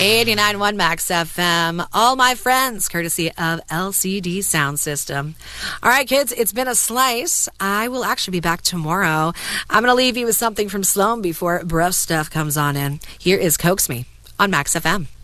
89.1 Max FM. All my friends, courtesy of LCD Sound System. All right, kids, it's been a slice. I will actually be back tomorrow. I'm going to leave you with something from Sloan before Bruh Stuff comes on in. Here is Coax Me on Max FM.